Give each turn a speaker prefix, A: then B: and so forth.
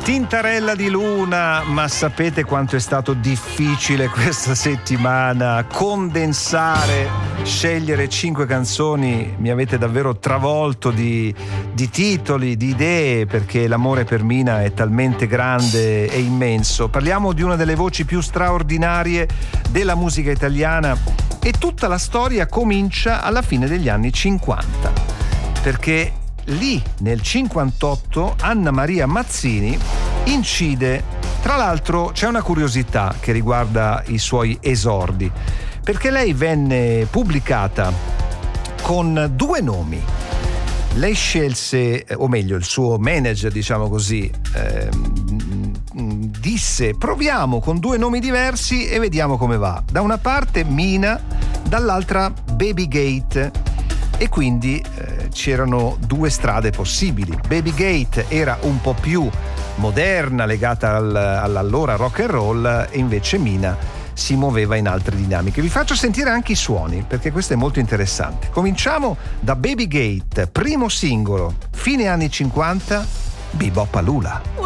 A: Tintarella di Luna, ma sapete quanto è stato difficile questa settimana condensare, scegliere 5 canzoni? Mi avete davvero travolto di titoli, di idee, perché l'amore per Mina è talmente grande e immenso. Parliamo di una delle voci più straordinarie della musica italiana e tutta la storia comincia alla fine degli anni 50, perché lì nel 58 Anna Maria Mazzini incide. Tra l'altro c'è una curiosità che riguarda i suoi esordi, perché lei venne pubblicata con 2 nomi. Lei scelse, o meglio il suo manager, diciamo così, disse: proviamo con 2 nomi diversi e vediamo come va. Da una parte Mina, dall'altra Babygate. E quindi c'erano 2 strade possibili. Babygate era un po' più moderna, legata all'allora rock and roll, e invece Mina si muoveva in altre dinamiche. Vi faccio sentire anche i suoni, perché questo è molto interessante. Cominciamo da Babygate, primo singolo, fine anni 50, Bebop Alula.